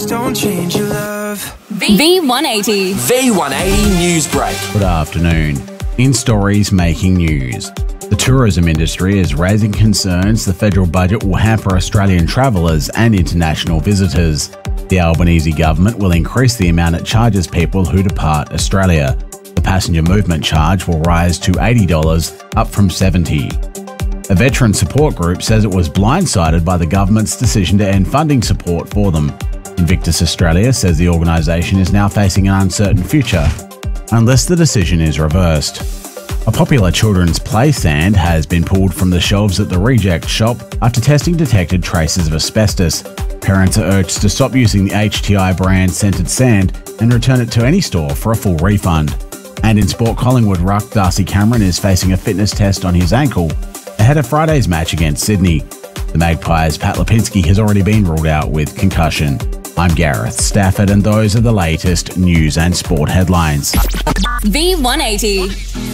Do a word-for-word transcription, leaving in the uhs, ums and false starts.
Don't change your love. V one eighty. V one eighty News Break. Good afternoon. In stories making news. The tourism industry is raising concerns the federal budget will hamper Australian travellers and international visitors. The Albanese government will increase the amount it charges people who depart Australia. The passenger movement charge will rise to eighty dollars, up from seventy dollars. A veteran support group says it was blindsided by the government's decision to end funding support for them. Invictus Australia says the organisation is now facing an uncertain future, unless the decision is reversed. A popular children's play sand has been pulled from the shelves at the Reject shop after testing detected traces of asbestos. Parents are urged to stop using the H T I brand scented sand and return it to any store for a full refund. And in sport, Collingwood ruck Darcy Cameron is facing a fitness test on his ankle ahead of Friday's match against Sydney. The Magpies' Pat Lipinski has already been ruled out with concussion. I'm Gareth Stafford, and those are the latest news and sport headlines. V one eighty.